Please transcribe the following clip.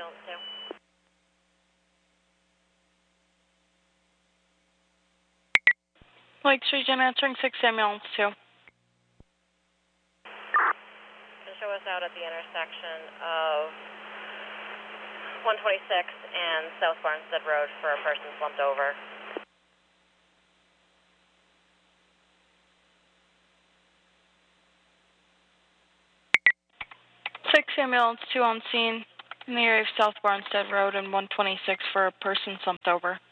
ambulance 2. Lake Street Gym answering 6 ambulance 2. Can show us out at the intersection of 126 and South Barnstead Road for a person slumped over. 6 ambulance 2 on scene in the area of South Barnstead Road and 126 for a person slumped over.